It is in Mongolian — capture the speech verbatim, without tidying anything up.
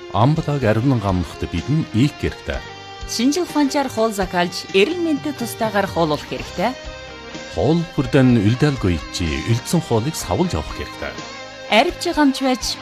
Амблаг аривнан гамнахт бидэн ийх хэрэгтэй. Шинжил ухаанчаар хоол закалж, эрэл мэнтэд тустайгаар хооллох хэрэгтэй. Хоол бүрдэн үлдээлгүй чи үлдсэн хоолыг савлж авах хэрэгтэй. Арвч гамч байж